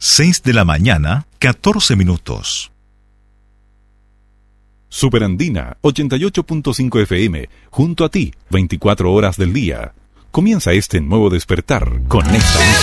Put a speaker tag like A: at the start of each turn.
A: 6 de la mañana, 14 minutos.
B: Superandina 88.5 FM, junto a ti, 24 horas del día. Comienza este nuevo despertar con esta música.